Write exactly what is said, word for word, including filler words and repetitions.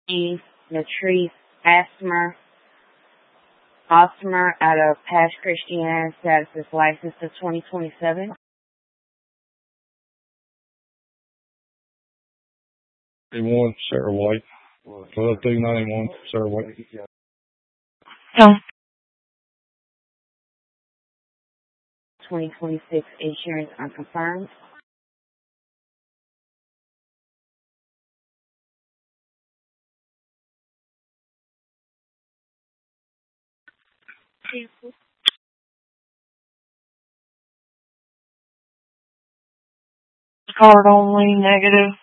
Eve Latrice Asmer, Osmer out of Past Christianity, status is licensed to twenty twenty-seven. one, Sarah White. twelve two ninety-one, Sarah White. No. twenty twenty-six insurance unconfirmed. Card only, negative.